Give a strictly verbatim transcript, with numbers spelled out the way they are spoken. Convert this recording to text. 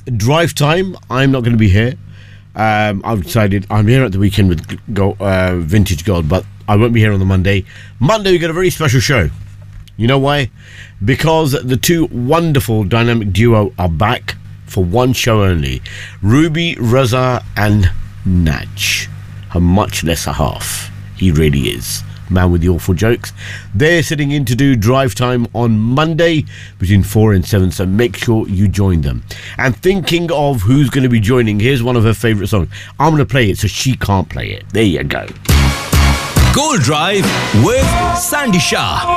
Drive Time, I'm not going to be here. Um, I've decided I'm here at the weekend with Gold, uh, Vintage Gold, but I won't be here on the Monday. Monday, we got a very special show. You know why? Because the two wonderful dynamic duo are back for one show only. Ruby, Raza and Natch. Her much lesser half. He really is. Man with the awful jokes. They're sitting in to do Drive Time on Monday between four and seven, so make sure you join them. And thinking of who's going to be joining, here's one of her favourite songs. I'm going to play it so she can't play it. There you go. Gold Drive with Sandy Shah.